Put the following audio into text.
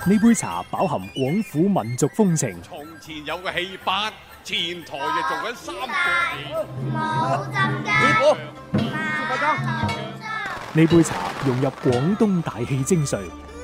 呢杯茶飽含廣府民族風情。 從前有個戲班，前台就做緊三個冇針師傅， 加呢杯茶融入廣東大氣精髓，